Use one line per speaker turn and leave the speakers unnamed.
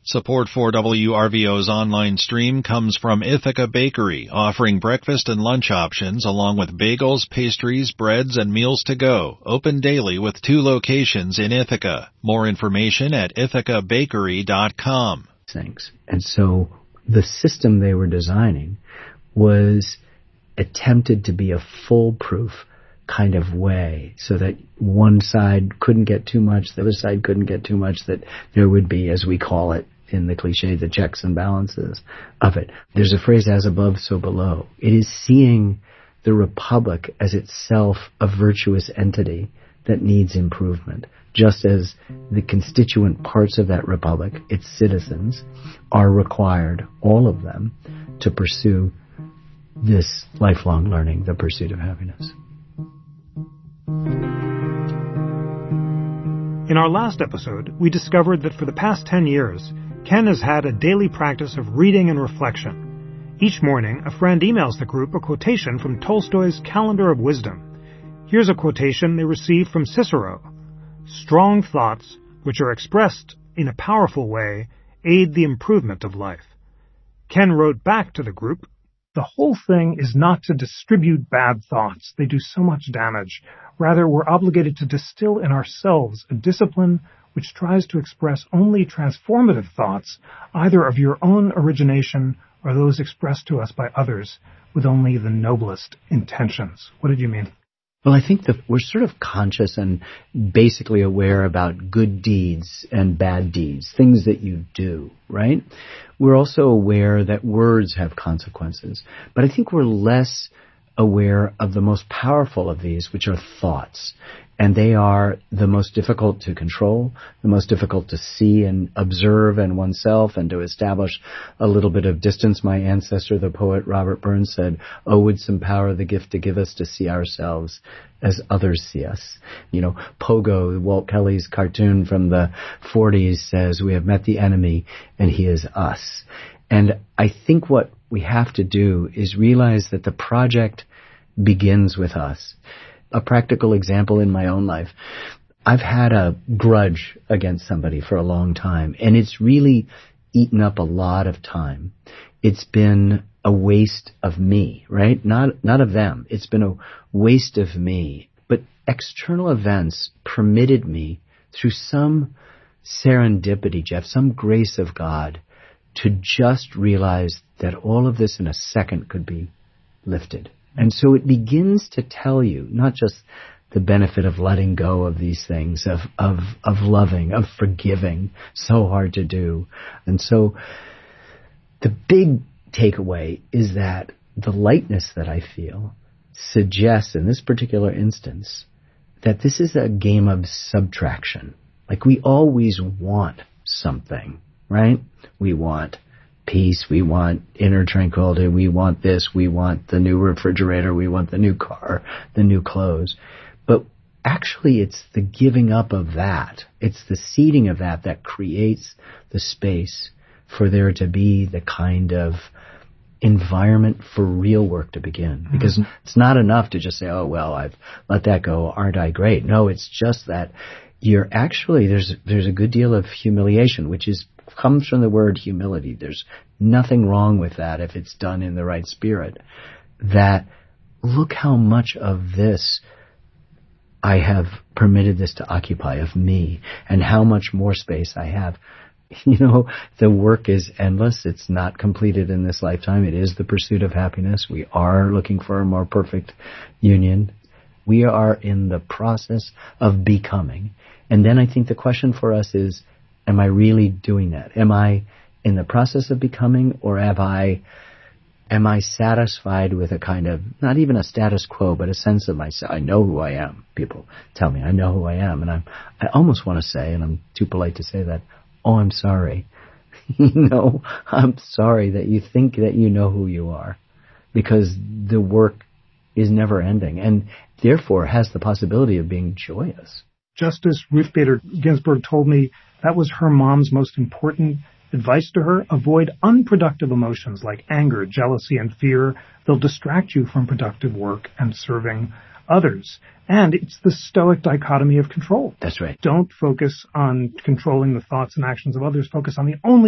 Support for WRVO's online stream comes from Ithaca Bakery, offering breakfast and lunch options along with bagels, pastries, breads, and meals to go. Open daily with 2 locations in Ithaca. More information at ithacabakery.com.
Things. And so the system they were designing was attempted to be a foolproof kind of way, so that one side couldn't get too much, the other side couldn't get too much, that there would be, as we call it in the cliche, the checks and balances of it. There's a phrase, as above, so below. It is seeing the republic as itself a virtuous entity that needs improvement, just as the constituent parts of that republic, its citizens, are required, all of them, to pursue this lifelong learning, the pursuit of happiness.
In our last episode, we discovered that for the past 10 years, Ken has had a daily practice of reading and reflection. Each morning, a friend emails the group a quotation from Tolstoy's Calendar of Wisdom. Here's a quotation they received from Cicero. "Strong thoughts, which are expressed in a powerful way, aid the improvement of life." Ken wrote back to the group, "The whole thing is not to distribute bad thoughts. They do so much damage. Rather, we're obligated to distill in ourselves a discipline which tries to express only transformative thoughts, either of your own origination or those expressed to us by others, with only the noblest intentions." What did you mean?
Well, I think that we're sort of conscious and basically aware about good deeds and bad deeds, things that you do, right? We're also aware that words have consequences. But I think we're less aware of the most powerful of these, which are thoughts. And they are the most difficult to control, the most difficult to see and observe in oneself and to establish a little bit of distance. My ancestor, the poet Robert Burns, said, "Oh, would some power the gift to give us to see ourselves as others see us." You know, Pogo, Walt Kelly's cartoon from the 40s, says, "We have met the enemy and he is us." And I think what we have to do is realize that the project begins with us. A practical example in my own life. I've had a grudge against somebody for a long time, and it's really eaten up a lot of time. It's been a waste of me, right? Not of them. It's been a waste of me. But external events permitted me, through some serendipity, Jeff, some grace of God, to just realize that all of this in a second could be lifted. And so it begins to tell you not just the benefit of letting go of these things, of loving, of forgiving, so hard to do. And so the big takeaway is that the lightness that I feel suggests in this particular instance that this is a game of subtraction. Like, we always want something, right? We want peace, we want inner tranquility, we want this, we want the new refrigerator, we want the new car, the new clothes. But actually it's the giving up of that, it's the seeding of that creates the space for there to be the kind of environment for real work to begin. Because it's not enough to just say, "Oh, well, I've let that go, aren't I great?" No, it's just that you're actually, there's a good deal of humiliation, which comes from the word humility. There's nothing wrong with that if it's done in the right spirit. That, look how much of this I have permitted this to occupy, of me, and how much more space I have. You know, the work is endless. It's not completed in this lifetime. It is the pursuit of happiness. We are looking for a more perfect union. We are in the process of becoming. And then I think the question for us is, am I really doing that? Am I in the process of becoming, or am I satisfied with a kind of, not even a status quo, but a sense of myself? I know who I am. People tell me I know who I am. And I almost want to say, and I'm too polite to say that, "Oh, I'm sorry." I'm sorry that you think that you know who you are, because the work is never ending and therefore has the possibility of being joyous.
Justice Ruth Bader Ginsburg told me that was her mom's most important advice to her. Avoid unproductive emotions like anger, jealousy, and fear. They'll distract you from productive work and serving others. And it's the Stoic dichotomy of control.
That's right.
Don't focus on controlling the thoughts and actions of others. Focus on the only